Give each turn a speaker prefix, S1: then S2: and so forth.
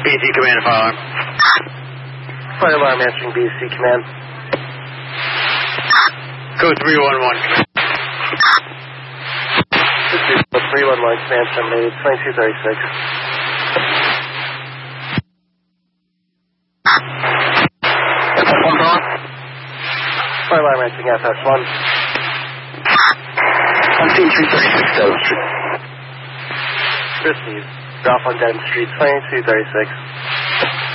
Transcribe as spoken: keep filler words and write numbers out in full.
S1: B C Command, fire alarm.
S2: Fire alarm answering B C Command.
S1: Code three one one.
S2: This is three one one, command terminated, twenty-two thirty-six. Fire alarm answering F S one.
S1: Fourteen three thirty-six Devon Street.
S2: Christie's, drop on Devon Street, twenty-two thirty-six.